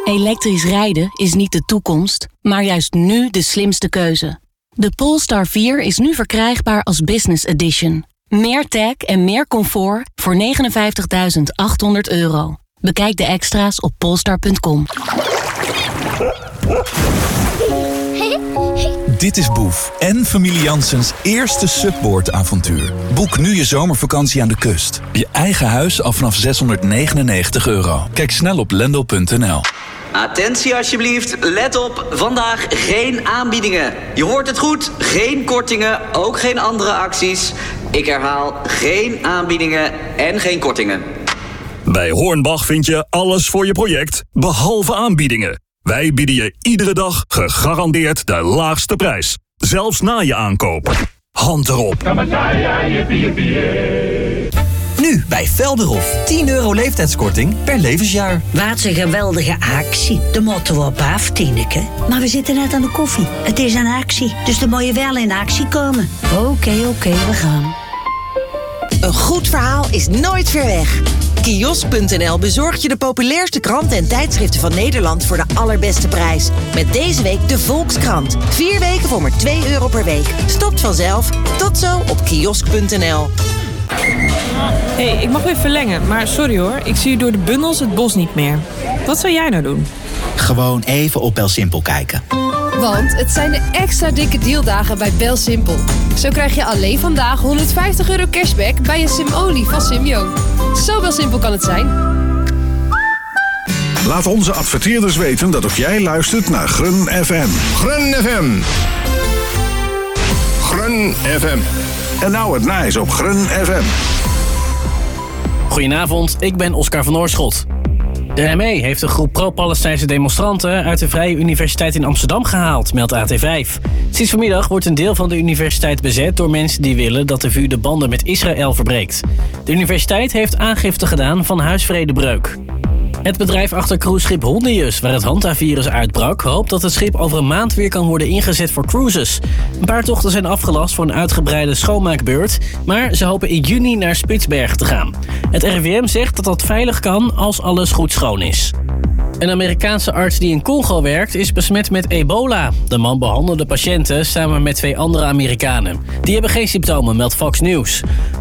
Elektrisch rijden is niet de toekomst, maar juist nu de slimste keuze. De Polestar 4 is nu verkrijgbaar als Business Edition. Meer tech en meer comfort voor €59.800. Bekijk de extra's op polestar.com. Dit is Boef en familie Janssens eerste Subboard-avontuur. Boek nu je zomervakantie aan de kust. Je eigen huis al vanaf €699. Kijk snel op lendl.nl. Attentie alsjeblieft, let op, vandaag geen aanbiedingen. Je hoort het goed, geen kortingen, ook geen andere acties. Ik herhaal, geen aanbiedingen en geen kortingen. Bij Hornbach vind je alles voor je project, behalve aanbiedingen. Wij bieden je iedere dag gegarandeerd de laagste prijs. Zelfs na je aankoop. Hand erop. Nu bij Velderhof. €10 leeftijdskorting per levensjaar. Wat een geweldige actie. De motto op af, Tineke. Maar we zitten net aan de koffie. Het is een actie, dus dan moet je wel in actie komen. Oké, we gaan. Een goed verhaal is nooit ver weg. Kiosk.nl bezorgt je de populairste kranten en tijdschriften van Nederland voor de allerbeste prijs. Met deze week de Volkskrant. 4 weken voor maar €2 per week. Stopt vanzelf. Tot zo op kiosk.nl. Hey, ik mag weer verlengen, maar sorry hoor. Ik zie door de bundels het bos niet meer. Wat zou jij nou doen? Gewoon even op BelSimpel kijken. Want het zijn de extra dikke dealdagen bij BelSimpel. Zo krijg je alleen vandaag €150 cashback bij je Sim-olie van Simyo. Zo BelSimpel kan het zijn. Laat onze adverteerders weten dat ook jij luistert naar Grun FM. Grun FM. Grun FM. En nou het nice op Grun FM. Goedenavond, ik ben Oscar van Oorschot. De ME heeft een groep pro-Palestijnse demonstranten uit de Vrije Universiteit in Amsterdam gehaald, meldt AT5. Sinds vanmiddag wordt een deel van de universiteit bezet door mensen die willen dat de VU de banden met Israël verbreekt. De universiteit heeft aangifte gedaan van huisvredebreuk. Het bedrijf achter cruiseschip Hondius, waar het Hanta-virus uitbrak, hoopt dat het schip over een maand weer kan worden ingezet voor cruises. Een paar tochten zijn afgelast voor een uitgebreide schoonmaakbeurt, maar ze hopen in juni naar Spitsbergen te gaan. Het RIVM zegt dat dat veilig kan als alles goed schoon is. Een Amerikaanse arts die in Congo werkt is besmet met ebola. De man behandelde patiënten samen met 2 andere Amerikanen. Die hebben geen symptomen, meldt Fox News.